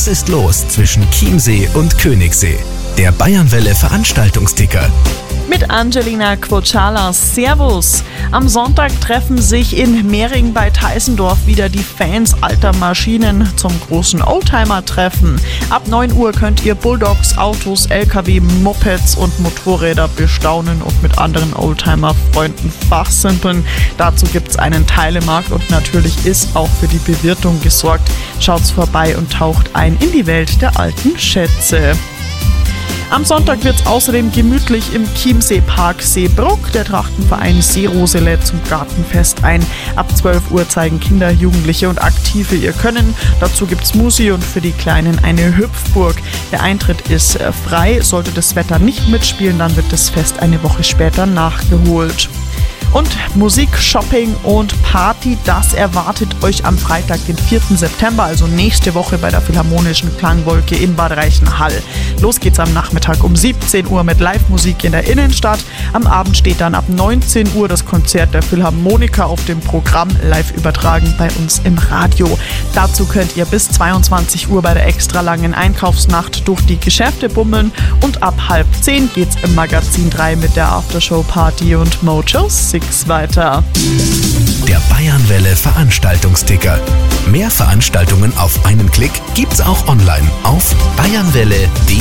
Was ist los zwischen Chiemsee und Königssee? Der Bayernwelle Veranstaltungsticker. Mit Angelina Quochala. Servus! Am Sonntag treffen sich in Mehring bei Teisendorf wieder die Fans alter Maschinen zum großen Oldtimer-Treffen. Ab 9 Uhr könnt ihr Bulldogs, Autos, LKW, Mopeds und Motorräder bestaunen und mit anderen Oldtimer-Freunden fachsimpeln. Dazu gibt's einen Teilemarkt und natürlich ist auch für die Bewirtung gesorgt. Schaut's vorbei und taucht ein in die Welt der alten Schätze. Am Sonntag wird es außerdem gemütlich im Chiemsee-Park Seebruck. Der Trachtenverein Seerose lädt zum Gartenfest ein. Ab 12 Uhr zeigen Kinder, Jugendliche und Aktive ihr Können. Dazu gibt es Musi und für die Kleinen eine Hüpfburg. Der Eintritt ist frei. Sollte das Wetter nicht mitspielen, dann wird das Fest eine Woche später nachgeholt. Und Musik, Shopping und Party, das erwartet euch am Freitag, den 4. September, also nächste Woche bei der Philharmonischen Klangwolke in Bad Reichenhall. Los geht's am Nachmittag um 17 Uhr mit Live-Musik in der Innenstadt. Am Abend steht dann ab 19 Uhr das Konzert der Philharmoniker auf dem Programm, live übertragen bei uns im Radio. Dazu könnt ihr bis 22 Uhr bei der extra langen Einkaufsnacht durch die Geschäfte bummeln und ab 9:30 geht's im Magazin 3 mit der Aftershow-Party und Mojo 6 weiter. Der Bayernwelle Veranstaltungsticker. Mehr Veranstaltungen auf einen Klick gibt's auch online auf bayernwelle.de.